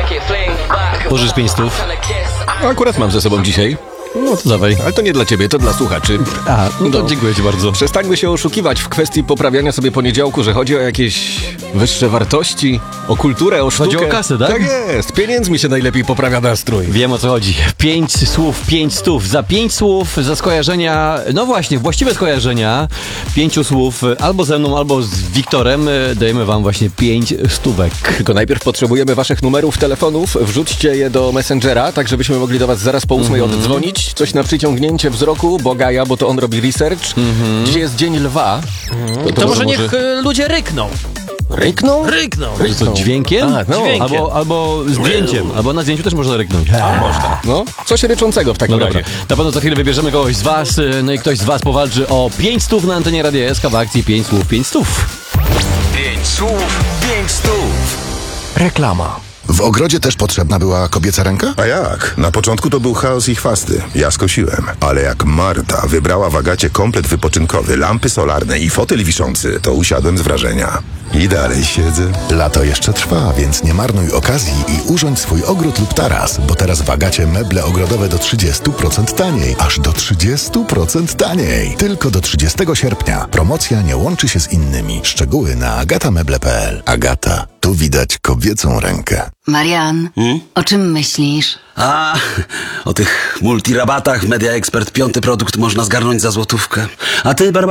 Pożycz 500. Akurat mam ze sobą dzisiaj. No to dawaj. Ale to nie dla ciebie, to dla słuchaczy. A, no to No. dziękuję ci bardzo. Przestańmy się oszukiwać w kwestii poprawiania sobie poniedziałku, że chodzi o jakieś wyższe wartości, o kulturę, o sztukę. Chodzi o kasę, tak? Tak jest. Pieniędzmi się najlepiej poprawia nastrój. Wiem, o co chodzi. 5 słów, 500. Za 5 słów, za skojarzenia, no właśnie, właściwe skojarzenia, 5 słów albo ze mną, albo z Wiktorem dajemy wam właśnie 5 stówek. Tylko najpierw potrzebujemy waszych numerów telefonów. Wrzućcie je do Messengera, tak żebyśmy mogli do was zaraz po 8 oddzwonić. Coś na przyciągnięcie wzroku, bo Gaja, bo to on robi research. Dzisiaj jest Dzień Lwa. To może niech ludzie rykną. Ryknął? Rykną. Że co, dźwiękiem? A, no. Dźwiękiem. Albo zdjęciem. Albo na zdjęciu też można ryknąć. Można. No, coś ryczącego w takim No dobra, razie. na pewno za chwilę wybierzemy kogoś z was, no i ktoś z was powalczy o 5 stów na antenie Radia SK w akcji 5 słów, 5 stów. 5 słów, 5 stów. Reklama. W ogrodzie też potrzebna była kobieca ręka? A jak? Na początku to był chaos i chwasty. Ja skosiłem. Ale jak Marta wybrała w Agacie komplet wypoczynkowy, lampy solarne i fotel wiszący, to usiadłem z wrażenia. I dalej siedzę. Lato jeszcze trwa, więc nie marnuj okazji i urządź swój ogród lub taras, bo teraz w Agacie meble ogrodowe do 30% taniej. Aż do 30% taniej. Tylko do 30 sierpnia. Promocja nie łączy się z innymi. Szczegóły na agatameble.pl. Agata. Tu widać kobiecą rękę. Marian, o czym myślisz? A, o tych multirabatach w Media Expert 5. produkt można zgarnąć za złotówkę. A ty, Barbara?